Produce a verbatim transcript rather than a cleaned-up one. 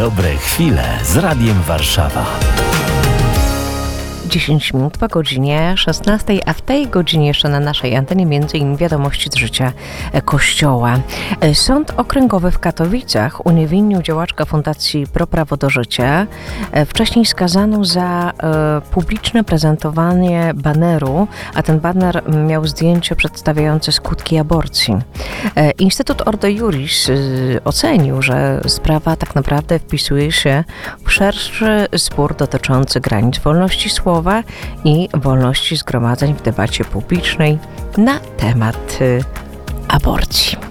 Dobre chwile z Radiem Warszawa. dziesięć minut po godzinie szesnastej, a w tej godzinie jeszcze na naszej antenie między innymi wiadomości z życia Kościoła. Sąd Okręgowy w Katowicach uniewinnił działaczkę Fundacji Pro Prawo do Życia, wcześniej skazaną za e, publiczne prezentowanie baneru, a ten baner miał zdjęcie przedstawiające skutki aborcji. E, Instytut Ordo Iuris e, ocenił, że sprawa tak naprawdę wpisuje się w szerszy spór dotyczący granic wolności słowa i wolności zgromadzeń w debacie publicznej na temat aborcji.